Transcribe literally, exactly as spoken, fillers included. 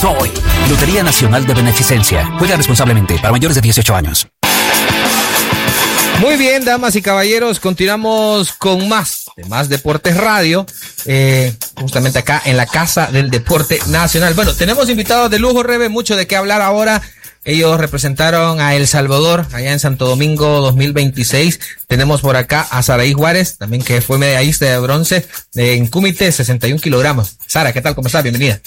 hoy. Lotería Nacional de Beneficencia. Juega responsablemente para mayores de dieciocho años. Muy bien, damas y caballeros, continuamos con más de Más Deportes Radio, eh, justamente acá en la Casa del Deporte Nacional. Bueno, tenemos invitados de lujo, Rebe, mucho de qué hablar ahora. Ellos representaron a El Salvador allá en Santo Domingo dos mil veintiséis. Tenemos por acá a Saraí Juárez, también que fue medallista de bronce en Kumite, sesenta y un kilogramos. Sara, ¿qué tal? ¿Cómo estás? Bienvenida.